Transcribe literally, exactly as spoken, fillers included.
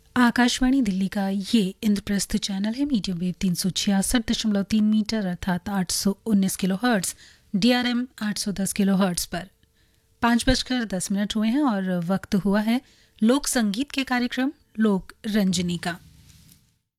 आकाशवाणी दिल्ली का ये इंद्रप्रस्थ चैनल है। मीडियम वेव तीन सौ छियासठ दशमलव तीन मीटर अर्थात आठ सौ उन्नीस kilo hertz, D R M आठ सौ दस किलो हर्ट्स पर पाँच बजकर दस मिनट हुए हैं और वक्त हुआ है लोक संगीत के कार्यक्रम लोक रंजनी का।